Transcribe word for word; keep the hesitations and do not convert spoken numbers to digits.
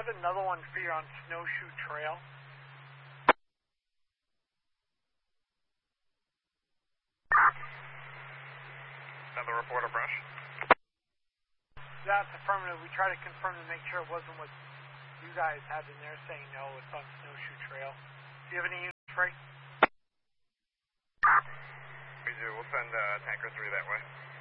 have another one for you on Snowshoe Trail. Another report of brush? That's affirmative. We try to confirm to make sure it wasn't what you guys had in there saying no, it's on Snowshoe Trail. Do you have any units free? We do. We'll send uh, Tanker three that way.